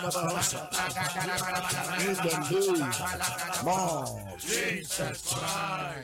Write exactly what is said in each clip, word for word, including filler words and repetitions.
In the name of Jesus Christ.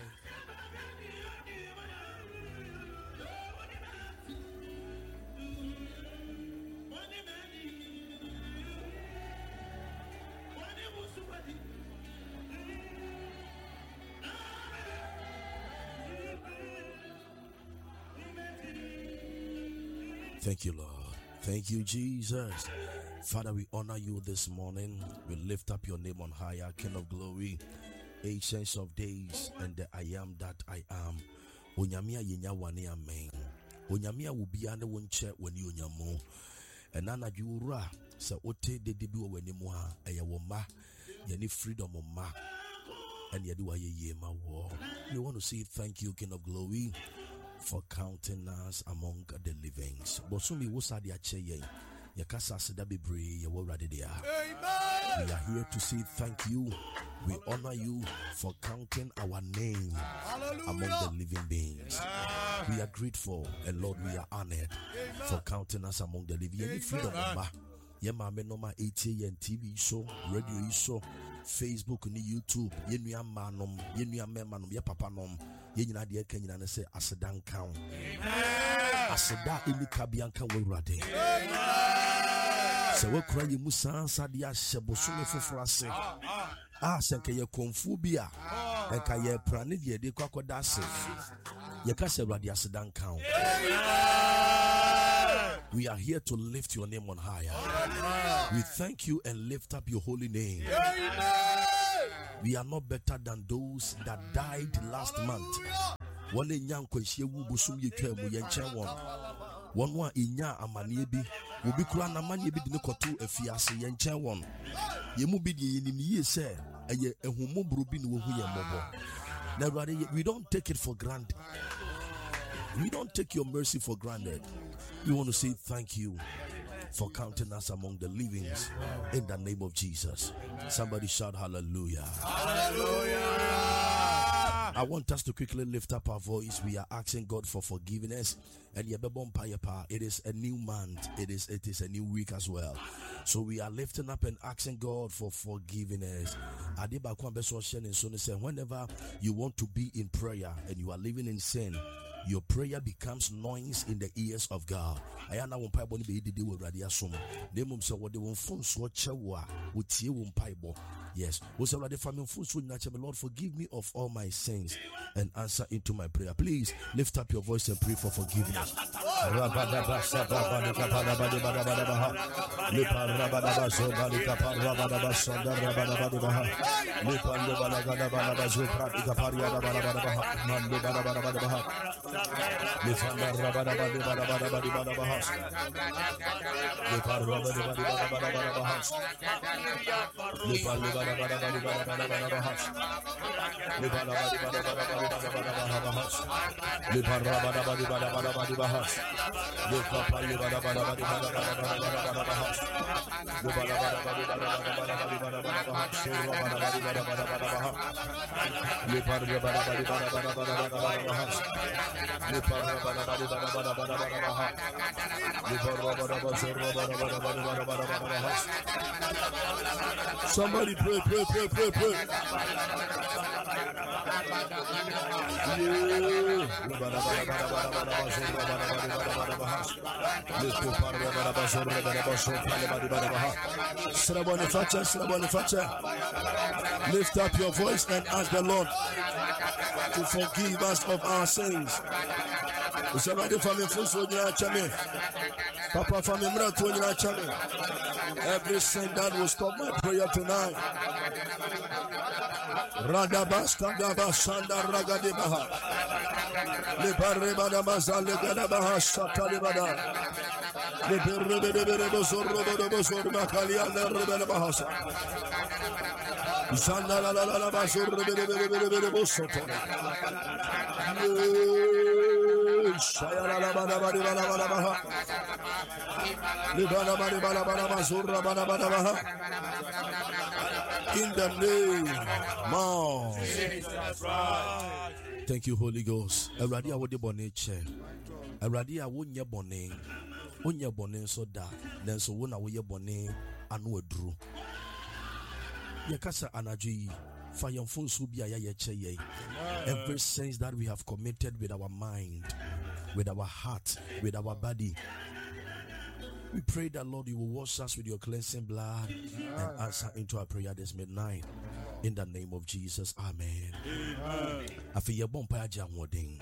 Thank you, Lord. Thank you, Jesus. Father, we honor you this morning. We lift up your name on higher, King of glory, Ancient of days, and the I am that I am. Onyamia yenya wane amen. Onyamia will be ane wonche when you nyamo. And nana jura sa ote de debi wa weni muha aya woma yani freedom of ma and yadi wa ye ye ma wo. We want to say thank you, King of glory, for counting us among the livings. Bosumi wosadi acheye yakasa seda bebre ye wo rade dia. We are here to say thank you. We honor you for counting our name Hallelujah. Among the living beings. Yeah. We are grateful, and Lord, we are honored Amen. For counting us among the living. Any freedom number. Yema me noma eighty and T V show, radio show, Facebook ni YouTube. Yenu ya manom, yenu ya memanom, ya papa nom. Yenu na diye kenyina ne se asedan kan. Aseda ini kabianka werade. Se we kura ye musa sadia sheboso me fofrase. Ah, senke ye konfu bia. Enka ye prane de de kwakoda se. Ye ka se werade asedan kan. We are here to lift your name on higher. We thank you and lift up your holy name. We are not better than those that died last month. One young question will be some year mu yenchen one. One one inya amaniebi will be kura na maniebi de koto afiase yenchen one. Ye mu bi de yenim ye se eye ehumo brobi ne wo hu ye mobo. Now we don't take it for granted. We don't take your mercy for granted. We want to say thank you for counting us among the livings in the name of Jesus. Somebody shout hallelujah. Hallelujah. I want us to quickly lift up our voice. We are asking God for forgiveness. And it is a new month. It is it is a new week as well. So we are lifting up and asking God for forgiveness. Whenever you want to be in prayer and you are living in sin, your prayer becomes noise in the ears of God. I am now on Bible be the deal with radiasum. They mum say what they won't phone so chewa with you on Bible. Yes, was already family food so natural. Lord, forgive me of all my sins and answer into my prayer. Please lift up your voice and pray for forgiveness. Lifanda rabada badi bada bada badi bada bahas. Lifar rabada badi bada bada bada bahas. Lifar bada bada badi bada bada bada bahas. Lifar badi bada bada badi bada bada bahas. Lifar rabada badi bada bada badi bahas. Lifar badi bada bada badi bada bada bada bahas. Lifar bada badi bada bada badi bada bada bahas. Rabada badi bada bada bada bahas. Lifar bada badi bada bada bada bada bahas. Somebody pray, pray, pray, pray, pray. Lift up your voice and ask the Lord to forgive us of our sins. Somebody from the first one, Papa from the Mrat, every sin that will stop my prayer tonight. Radabas Kadabasanda Ragadibaha. Liparibada Bazale Gadabaha Satalibada. Liparibada Bosor Makalia Rebelabahasa. Sandala la la basur rebelebelebele bosoto. Shayala la bada bada bada bada baha. Libana bada bada bada basur bada bada baha. In the name of Jesus Christ. Thank you, Holy Ghost. Eradi awo de bone che. Eradi awo nye bone. Onye bone so da. Then so wona wo ye bone. anu aduru. Yakasa anaji fire phone so be ya ye. Every sense that we have committed with our mind, with our heart, with our body. We pray that, Lord, you will wash us with your cleansing blood and answer into our prayer this midnight. In the name of Jesus, amen. I feel your bumpire jam wedding.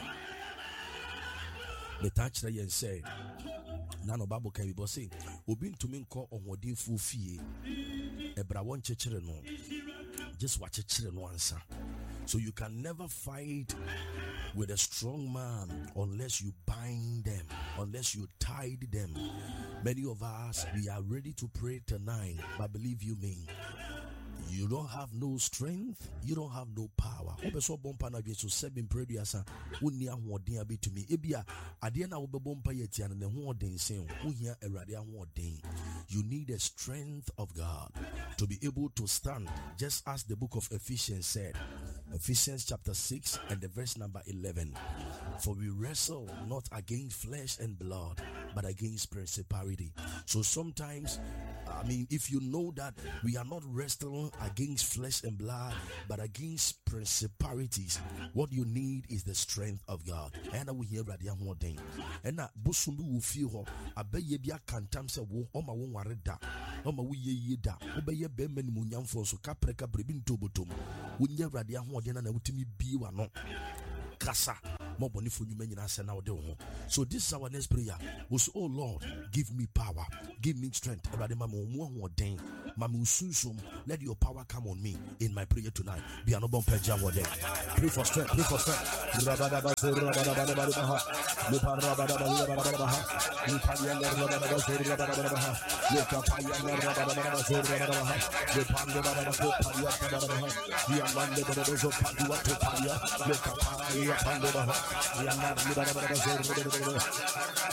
The touch that you say, Nano Babu can be bossy. Ubin to me call on what you full fee. Ebra one children, just watch a children answer. So you can never fight with a strong man unless you bind them, unless you tie them. Many of us, we are ready to pray tonight, but believe you me, you don't have no strength, you don't have no power. So seven prayers unni ahoden be to me. Ebia ade na wo bebompa yetian ne ho oden sen wo hia awrade ahoden. You need the strength of God to be able to stand, just as the book of Ephesians said. Ephesians chapter six and the verse number eleven. For we wrestle not against flesh and blood, but against principality. So sometimes, I mean, if you know that we are not wrestling against flesh and blood, but against principalities, what you need is the strength of God. And we hear radio one thing. And na busumbu will feel ho. Abeye bia kantam se wo oma wo ware da. Oma wo ye ye da. Obeye be men munyam fo so kapreka brebin tobotom. Wo nya radio ho de na na wutimi bi wa no. Kasa. So this is our next prayer. We say, oh Lord, give me power, give me strength. Let your power come on me in my prayer tonight. Be an open page. Pray for strength, pray for strength. We are not